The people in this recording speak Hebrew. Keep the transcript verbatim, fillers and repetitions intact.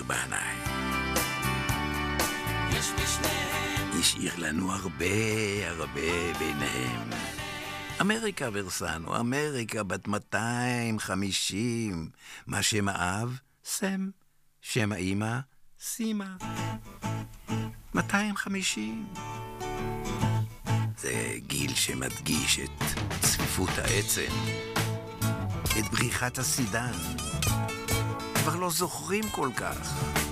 השאיר בעיניי. יש בשניהם. השאיר לנו הרבה הרבה ביניהם. אמריקה ורסנו, אמריקה בת מאתיים וחמישים. מה שם האב? סם. שם האמא? סימה. מאתיים וחמישים. זה גיל שמדגיש את צפיפות העצם, את בריחת הסידן. כבר לא זוכרים כל כך.